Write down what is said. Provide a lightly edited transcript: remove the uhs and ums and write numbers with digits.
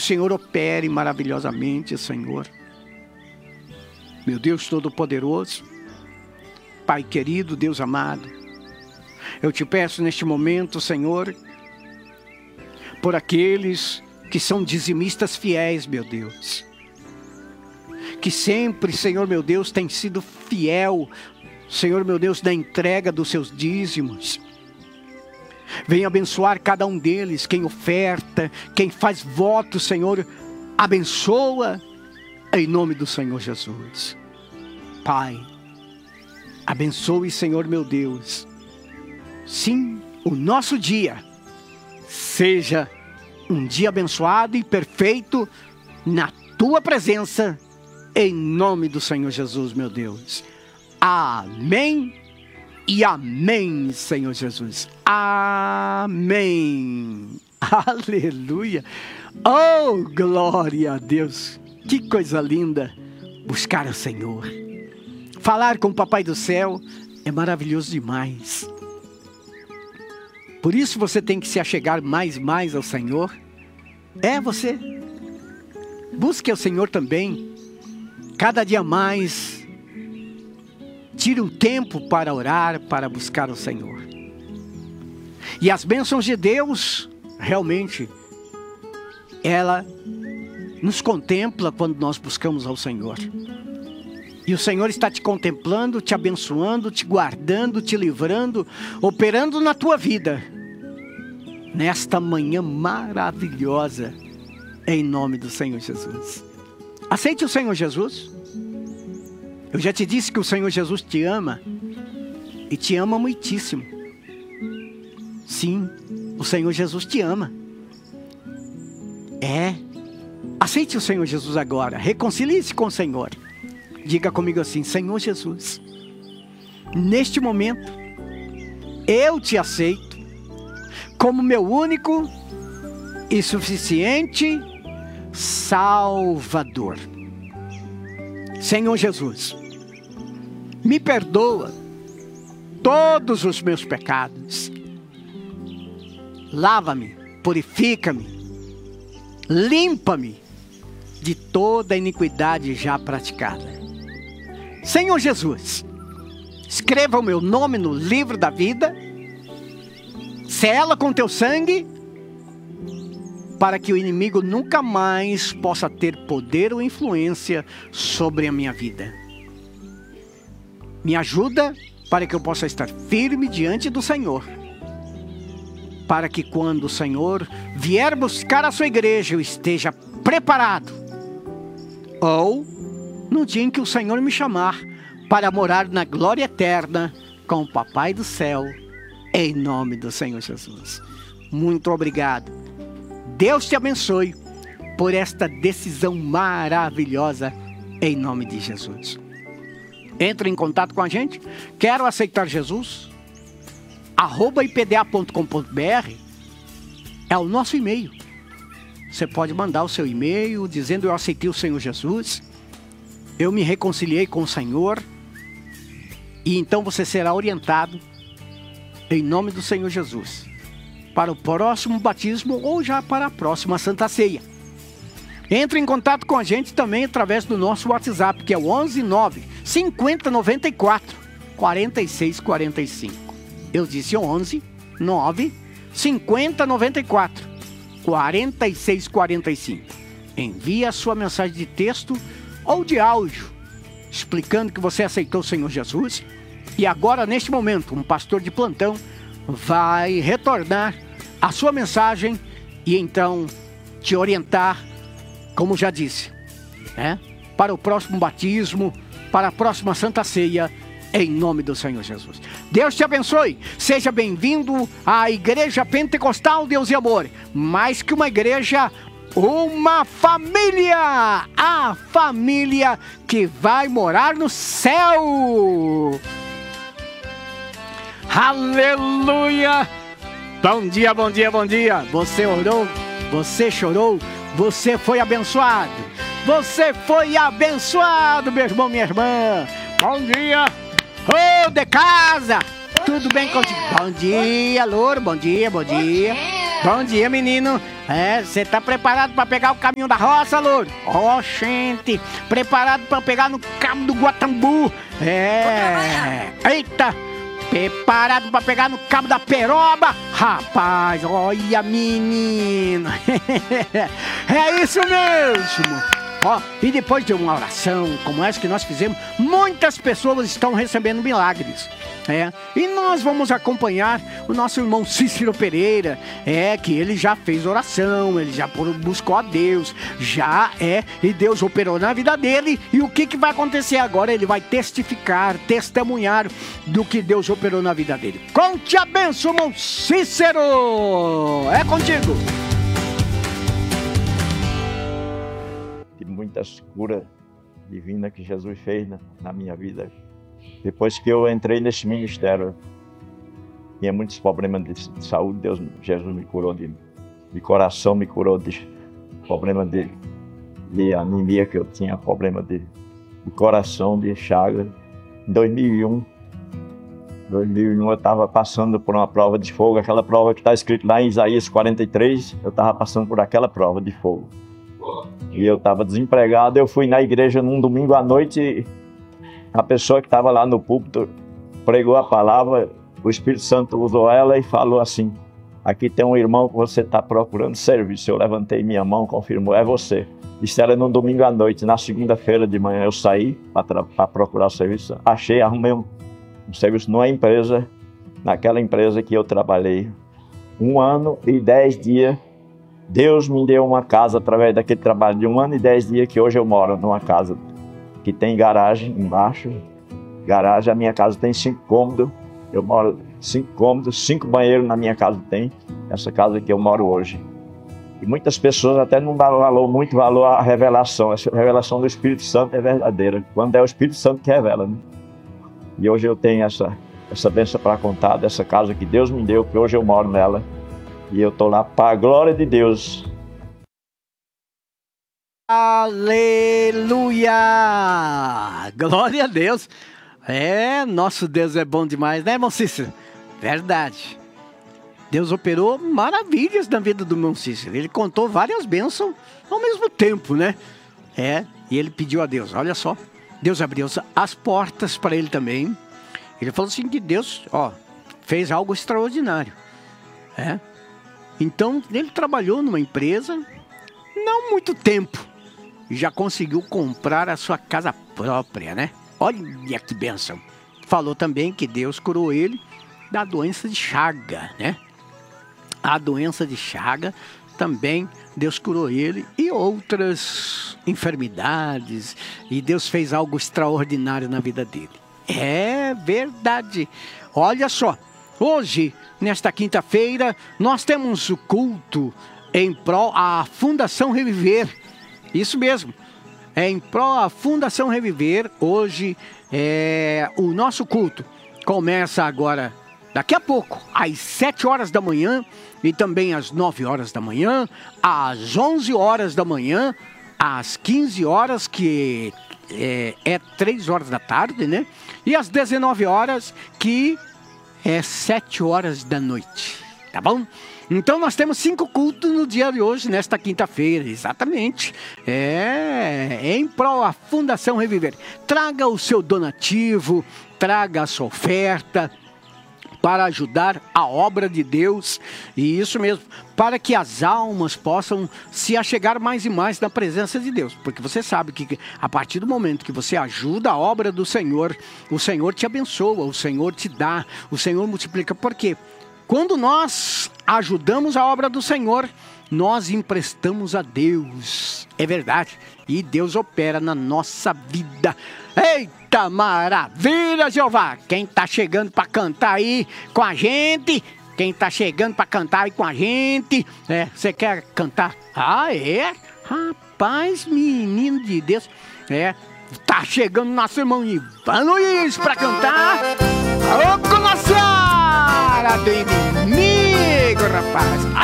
Senhor opere maravilhosamente, Senhor. Meu Deus Todo-Poderoso, Pai querido, Deus amado, eu te peço neste momento, Senhor, por aqueles que são dizimistas fiéis, meu Deus, que sempre, Senhor meu Deus, tem sido fiel, Senhor meu Deus, na entrega dos seus dízimos. Venha abençoar cada um deles, quem oferta, quem faz votos, Senhor, abençoa em nome do Senhor Jesus. Pai, abençoe, Senhor meu Deus. Sim, o nosso dia seja um dia abençoado e perfeito na Tua presença, em nome do Senhor Jesus, meu Deus. Amém e amém, Senhor Jesus. Amém. Aleluia. Oh, glória a Deus. Que coisa linda buscar o Senhor. Falar com o Papai do Céu é maravilhoso demais. Por isso você tem que se achegar mais ao Senhor. Você. Busque o Senhor também. Cada dia mais. Tire um tempo para orar, para buscar o Senhor. E as bênçãos de Deus, realmente, ela nos contempla quando nós buscamos ao Senhor. E o Senhor está te contemplando, te abençoando, te guardando, te livrando, operando na tua vida. Nesta manhã maravilhosa, em nome do Senhor Jesus. Aceite o Senhor Jesus. Eu já te disse que o Senhor Jesus te ama. E te ama muitíssimo. Sim, o Senhor Jesus te ama. Aceite o Senhor Jesus agora. Reconcilie-se com o Senhor. Diga comigo assim: Senhor Jesus, neste momento, eu te aceito como meu único e suficiente Salvador. Senhor Jesus, me perdoa todos os meus pecados. Lava-me, purifica-me, limpa-me de toda a iniquidade já praticada. Senhor Jesus, escreva o meu nome no livro da vida, sela com teu sangue, para que o inimigo nunca mais possa ter poder ou influência sobre a minha vida. Me ajuda para que eu possa estar firme diante do Senhor, para que quando o Senhor vier buscar a sua igreja, eu esteja preparado, ou no dia em que o Senhor me chamar para morar na glória eterna com o Papai do Céu, em nome do Senhor Jesus. Muito obrigado. Deus te abençoe por esta decisão maravilhosa, em nome de Jesus. Entre em contato com a gente. Quero aceitar Jesus? @ipda.com.br é o nosso e-mail. Você pode mandar o seu e-mail dizendo: eu aceitei o Senhor Jesus, eu me reconciliei com o Senhor, e então você será orientado em nome do Senhor Jesus para o próximo batismo ou já para a próxima Santa Ceia. Entre em contato com a gente também através do nosso WhatsApp, que é o 11 9 50 94 46 45. Eu disse 11 9 50 94 46 45. Envie a sua mensagem de texto ou de áudio, explicando que você aceitou o Senhor Jesus. E agora, neste momento, um pastor de plantão vai retornar a sua mensagem e então te orientar, como já disse, para o próximo batismo, para a próxima Santa Ceia, em nome do Senhor Jesus. Deus te abençoe. Seja bem-vindo à Igreja Pentecostal Deus e Amor. Mais que uma igreja, uma família. A família que vai morar no céu. Aleluia. Bom dia, bom dia, bom dia. Você orou, você chorou, você foi abençoado. Você foi abençoado, meu irmão, minha irmã. Bom dia. Ô, de casa. Tudo bem contigo? Bom dia, louro. Bom dia, bom dia. Bom dia, menino. Você tá preparado para pegar o caminho da roça, louro? Gente, preparado para pegar no cabo do Guatambu? Eita! Preparado para pegar no cabo da Peroba? Rapaz, olha, menino. É isso mesmo. E depois de uma oração como essa que nós fizemos, muitas pessoas estão recebendo milagres. E nós vamos acompanhar o nosso irmão Cícero Pereira, que ele já fez oração, ele já buscou a Deus, e Deus operou na vida dele. E o que vai acontecer agora? Ele vai testificar, testemunhar do que Deus operou na vida dele. Conte a bênção, irmão Cícero! É contigo! Muitas curas divinas que Jesus fez na minha vida. Depois que eu entrei nesse ministério, tinha muitos problemas de saúde. Jesus me curou de coração, me curou de problema de anemia, que eu tinha problema de coração, de chaga. Em 2001 eu estava passando por uma prova de fogo, aquela prova que está escrito lá em Isaías 43, eu estava passando por aquela prova de fogo. E eu estava desempregado. Eu fui na igreja num domingo à noite. A pessoa que estava lá no púlpito pregou a palavra. O Espírito Santo usou ela e falou assim: aqui tem um irmão que você está procurando serviço. Eu levantei minha mão, confirmou: é você. Isso era num domingo à noite. Na segunda-feira de manhã eu saí para procurar serviço. Arrumei um serviço numa empresa, naquela empresa que eu trabalhei 1 ano e 10 dias. Deus me deu uma casa através daquele trabalho de 1 ano e 10 dias, que hoje eu moro numa casa que tem garagem embaixo. Garagem, a minha casa tem 5 cômodos. Eu moro 5 cômodos, 5 banheiros na minha casa tem. Essa casa que eu moro hoje. E muitas pessoas até não dão muito valor à revelação. Essa revelação do Espírito Santo é verdadeira. Quando é o Espírito Santo que revela, né? E hoje eu tenho essa bênção para contar dessa casa que Deus me deu, que hoje eu moro nela. E eu estou lá para a glória de Deus. Aleluia! Glória a Deus! Nosso Deus é bom demais, né, irmão Cícero? Verdade. Deus operou maravilhas na vida do irmão Cícero. Ele contou várias bênçãos ao mesmo tempo, né? E ele pediu a Deus, olha só. Deus abriu as portas para ele também. Ele falou assim que Deus, fez algo extraordinário. Então, ele trabalhou numa empresa, não muito tempo, e já conseguiu comprar a sua casa própria, né? Olha que bênção. Falou também que Deus curou ele da doença de Chaga, né? A doença de Chaga também Deus curou ele e outras enfermidades, e Deus fez algo extraordinário na vida dele. É verdade. Olha só. Hoje, nesta quinta-feira, nós temos o culto em prol à Fundação Reviver. Isso mesmo, em prol à Fundação Reviver. Hoje, o nosso culto começa agora, daqui a pouco, às 7 horas da manhã, e também às 9 horas da manhã, às 11 horas da manhã, às 15 horas, que é 3 horas da tarde, né? E às 19 horas, que é 7 horas da noite, tá bom? Então nós temos 5 cultos no dia de hoje, nesta quinta-feira, exatamente. Em prol à Fundação Reviver. Traga o seu donativo, traga a sua oferta para ajudar a obra de Deus, e isso mesmo, para que as almas possam se achegar mais e mais na presença de Deus, porque você sabe que a partir do momento que você ajuda a obra do Senhor, o Senhor te abençoa, o Senhor te dá, o Senhor multiplica. Por quê? Quando nós ajudamos a obra do Senhor, nós emprestamos a Deus, é verdade, e Deus opera na nossa vida. Eita maravilha, Jeová! Quem está chegando para cantar aí com a gente? Quem está chegando para cantar aí com a gente? Você quer cantar? Rapaz, menino de Deus. Tá chegando nosso irmão Ivan Luiz para cantar. Ô, com a senhora do inimigo, rapaz!